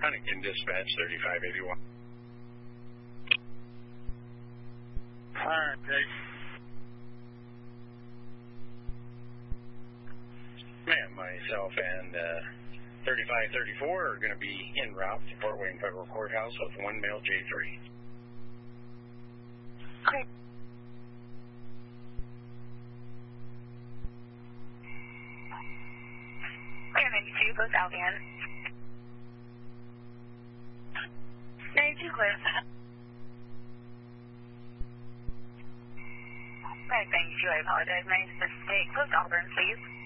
Huntington Dispatch 3581. Alright, Dave. Man, myself and 3534 are going to be en route to Fort Wayne Federal Courthouse with one male J3. Okay. Clear 92, goes Albion. 92, clear. Right, thank you. I apologize. My mistake. Post Auburn, please.